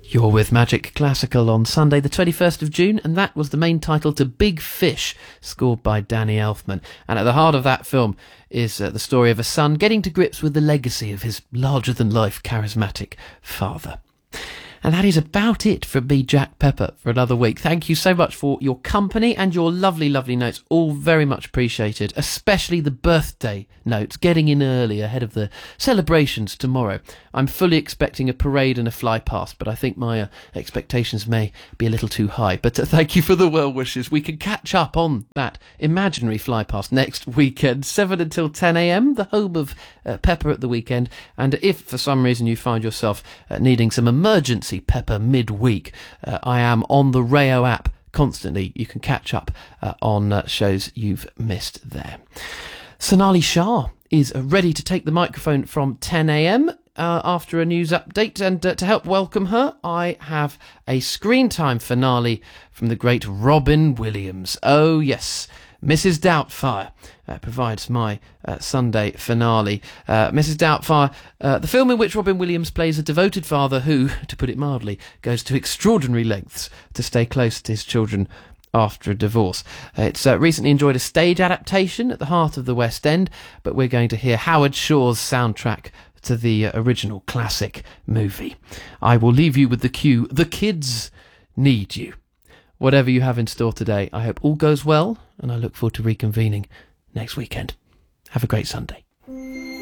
You're with Magic Classical on Sunday the 21st of June, and that was the main title to Big Fish, scored by Danny Elfman. And at the heart of that film is the story of a son getting to grips with the legacy of his larger-than-life charismatic father. And that is about it from me, Jack Pepper, for another week. Thank you so much for your company and your lovely, lovely notes. All very much appreciated, especially the birthday notes, getting in early ahead of the celebrations tomorrow. I'm fully expecting a parade and a fly past, but I think my expectations may be a little too high. But thank you for the well wishes. We can catch up on that imaginary fly past next weekend, 7 until 10 a.m, the home of Pepper at the weekend. And if for some reason you find yourself needing some emergency Pepper midweek, I am on the Rayo app constantly. You can catch up on shows you've missed there. Sonali Shah is ready to take the microphone from 10 a.m. After a news update, and to help welcome her, I have a screen time finale from the great Robin Williams. Oh yes, Mrs. Doubtfire provides my Sunday finale. Mrs. Doubtfire, the film in which Robin Williams plays a devoted father who, to put it mildly, goes to extraordinary lengths to stay close to his children after a divorce. It's recently enjoyed a stage adaptation at the heart of the West End, but we're going to hear Howard Shore's soundtrack to the original classic movie. I will leave you with the cue, The Kids Need You. Whatever you have in store today, I hope all goes well, and I look forward to reconvening next weekend. Have a great Sunday.